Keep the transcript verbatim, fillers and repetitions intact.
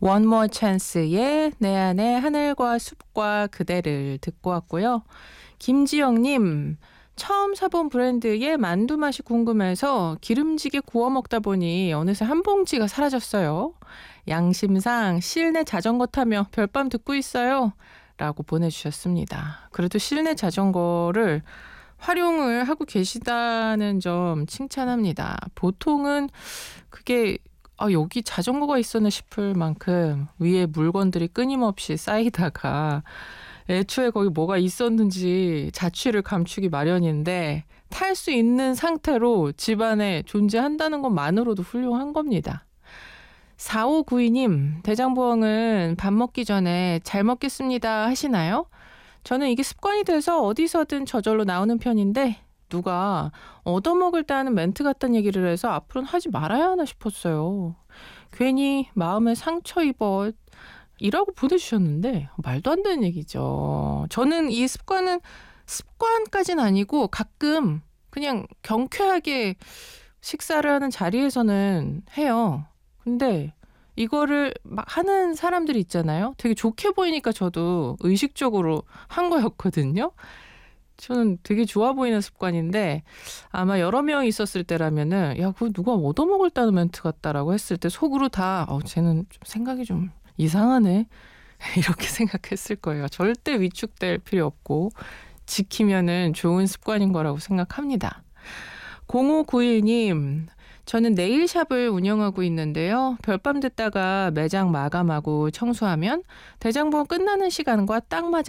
One More Chance의 내 안의 하늘과 숲과 그대를 듣고 왔고요. 김지영님, 처음 사본 브랜드의 만두 맛이 궁금해서 기름지게 구워 먹다 보니 어느새 한 봉지가 사라졌어요. 양심상 실내 자전거 타며 별밤 듣고 있어요. 라고 보내주셨습니다. 그래도 실내 자전거를 활용을 하고 계시다는 점 칭찬합니다. 보통은 그게 아, 여기 자전거가 있었나 싶을 만큼 위에 물건들이 끊임없이 쌓이다가 애초에 거기 뭐가 있었는지 자취를 감추기 마련인데 탈 수 있는 상태로 집안에 존재한다는 것만으로도 훌륭한 겁니다. 사오구이 님, 대장부엉은 밥 먹기 전에 잘 먹겠습니다 하시나요? 저는 이게 습관이 돼서 어디서든 저절로 나오는 편인데 누가 얻어먹을 때 하는 멘트 같다는 얘기를 해서 앞으로는 하지 말아야 하나 싶었어요. 괜히 마음에 상처 입어 이라고 보내주셨는데 말도 안 되는 얘기죠. 저는 이 습관은 습관까지는 아니고 가끔 그냥 경쾌하게 식사를 하는 자리에서는 해요. 근데 이거를 막 하는 사람들이 있잖아요. 되게 좋게 보이니까 저도 의식적으로 한 거였거든요. 저는 되게 좋아 보이는 습관인데 아마 여러 명이 있었을 때라면은 야, 그거 누가 얻어먹을다는 멘트 같다라고 했을 때 속으로 다 어, 쟤는 좀 생각이 좀 이상하네 이렇게 생각했을 거예요. 절대 위축될 필요 없고 지키면은 좋은 습관인 거라고 생각합니다. 공오구일 님, 저는 네일샵을 운영하고 있는데요. 별밤 듣다가 매장 마감하고 청소하면 대장부엉 끝나는 시간과 딱 맞아